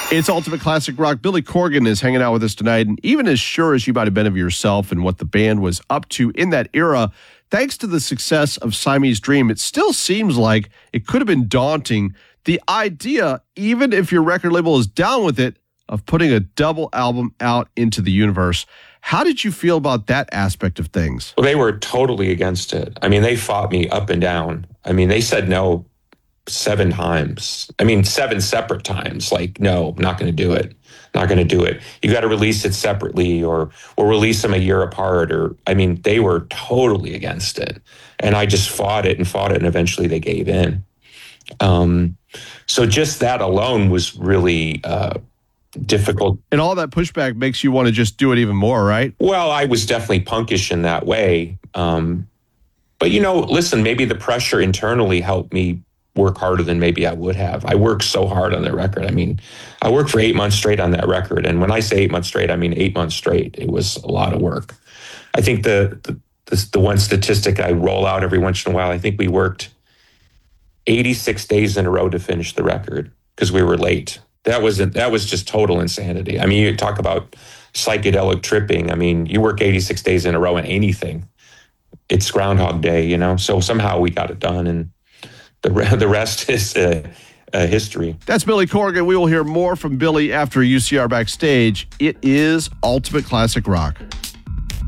It's Ultimate Classic Rock. Billy Corgan is hanging out with us tonight, and even as sure as you might have been of yourself and what the band was up to in that era, thanks to the success of Siamese Dream, it still seems like it could have been daunting. The idea, even if your record label is down with it, of putting a double album out into the universe. How did you feel about that aspect of things? Well, they were totally against it. I mean, they fought me up and down. I mean, they said no 7 times. I mean, 7 separate times. Like, no, not going to do it. Not going to do it. You got to release it separately or release them a year apart. Or, I mean, they were totally against it. And I just fought it, and eventually they gave in. So just that alone was really difficult. And all that pushback makes you want to just do it even more, right? Well, I was definitely punkish in that way. But, listen, maybe the pressure internally helped me work harder than maybe I would have. I worked so hard on that record. I mean, I worked for 8 months straight on that record. And when I say 8 months straight, I mean 8 months straight. It was a lot of work. I think the one statistic I roll out every once in a while, I think we worked 86 days in a row to finish the record because we were late. That was just total insanity. I mean, you talk about psychedelic tripping. I mean, you work 86 days in a row in anything. It's Groundhog Day, So somehow we got it done, and the rest is history. That's Billy Corgan. We will hear more from Billy after UCR Backstage. It is Ultimate Classic Rock.